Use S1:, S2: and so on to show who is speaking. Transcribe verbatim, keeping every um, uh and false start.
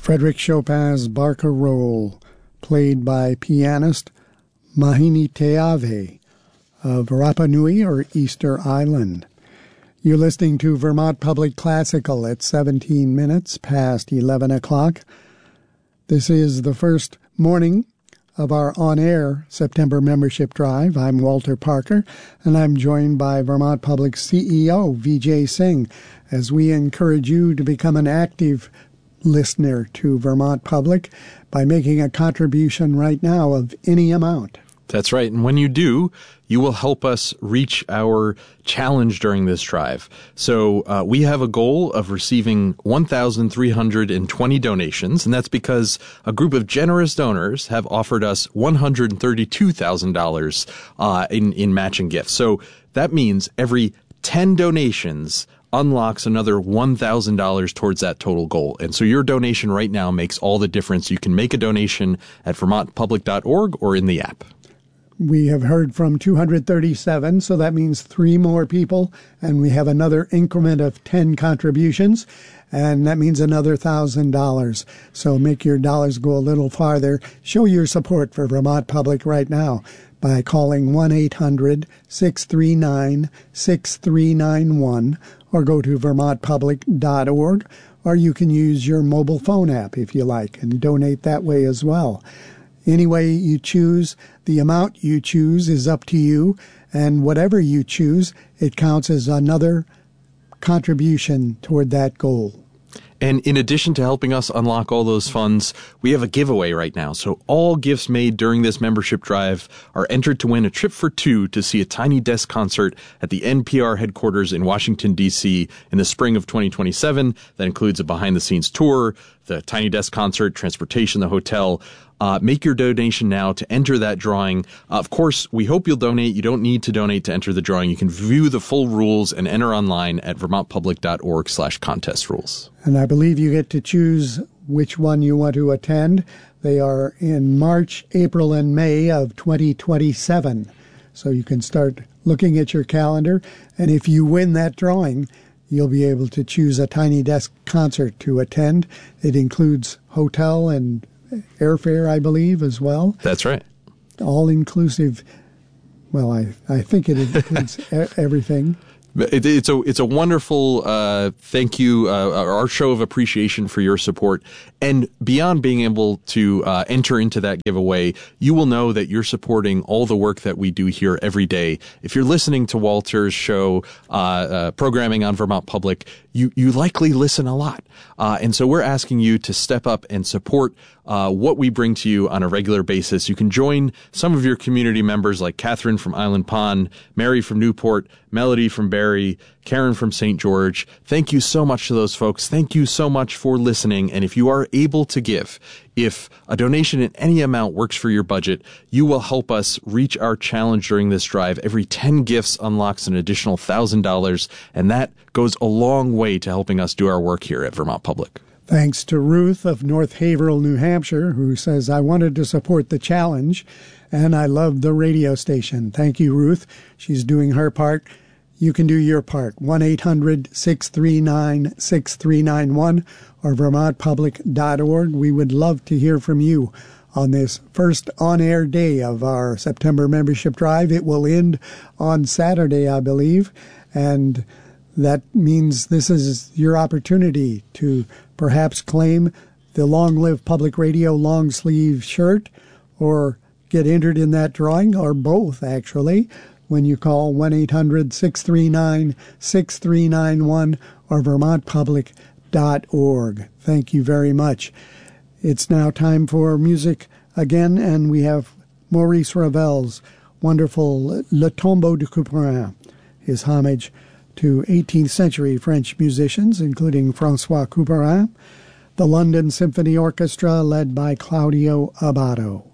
S1: Frédéric Chopin's Barcarolle, played by pianist Mahini Teave of Rapa Nui or Easter Island. You're listening to Vermont Public Classical at seventeen minutes past eleven o'clock. This is the first morning of our on-air September membership drive. I'm Walter Parker, and I'm joined by Vermont Public C E O Vijay Singh as we encourage you to become an active listener to Vermont Public by making a contribution right now of any amount.
S2: That's right. And when you do, you will help us reach our challenge during this drive. So uh, we have a goal of receiving one thousand three hundred twenty donations, and that's because a group of generous donors have offered us one hundred thirty-two thousand dollars uh, in, in matching gifts. So that means every ten donations unlocks another one thousand dollars towards that total goal. And so your donation right now makes all the difference. You can make a donation at vermont public dot org or in the app.
S1: We have heard from two hundred thirty-seven, so that means three more people, and we have another increment of ten contributions, and that means another one thousand dollars. So make your dollars go a little farther. Show your support for Vermont Public right now by calling one eight hundred six three nine six three nine one or go to vermont public dot org, or you can use your mobile phone app if you like and donate that way as well. Any way you choose, the amount you choose is up to you, and whatever you choose, it counts as another contribution toward that goal.
S2: And in addition to helping us unlock all those funds, we have a giveaway right now. So all gifts made during this membership drive are entered to win a trip for two to see a Tiny Desk concert at the N P R headquarters in Washington, D C in the spring of twenty twenty-seven. That includes a behind-the-scenes tour, the Tiny Desk concert, transportation, the hotel. Uh, make your donation now to enter that drawing. Uh, of course, we hope you'll donate. You don't need to donate to enter the drawing. You can view the full rules and enter online at vermont public dot org slash contest rules.
S1: And I believe you get to choose which one you want to attend. They are in March, April, and May of twenty twenty-seven. So you can start looking at your calendar. And if you win that drawing, you'll be able to choose a Tiny Desk concert to attend. It includes hotel and airfare, I believe, as well.
S2: That's right.
S1: All-inclusive. Well, I, I think it includes everything.
S2: It, it's a it's a wonderful uh, thank you, uh, our show of appreciation for your support. And beyond being able to uh, enter into that giveaway, you will know that you're supporting all the work that we do here every day. If you're listening to Walter's show, uh, uh, programming on Vermont Public, you, you likely listen a lot. Uh, and so we're asking you to step up and support uh, what we bring to you on a regular basis. You can join some of your community members like Catherine from Island Pond, Mary from Newport, Melody from Barrie, Karen from Saint George. Thank you so much to those folks. Thank you so much for listening. And if you are able to give, if a donation in any amount works for your budget, you will help us reach our challenge during this drive. Every ten gifts unlocks an additional one thousand dollars, and that goes a long way to helping us do our work here at Vermont Public.
S1: Thanks to Ruth of North Haverhill, New Hampshire, who says, I wanted to support the challenge, and I love the radio station. Thank you, Ruth. She's doing her part. You can do your part. one eight hundred six three nine six three nine one or vermont public dot org. We would love to hear from you on this first on-air day of our September membership drive. It will end on Saturday, I believe, and that means this is your opportunity to perhaps claim the Long Live Public Radio long sleeve shirt or get entered in that drawing, or both, actually, when you call one eight hundred six three nine six three nine one or vermont public dot org. Thank you very much. It's now time for music again, and we have Maurice Ravel's wonderful Le Tombeau de Couperin, his homage to eighteenth century French musicians, including François Couperin, the London Symphony Orchestra led by Claudio Abbado.